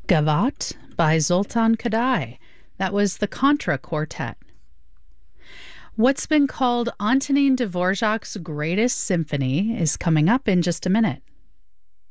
Gavat by Zoltan Kodály. That was the Contra Quartet. What's been called Antonin Dvorak's greatest symphony is coming up in just a minute.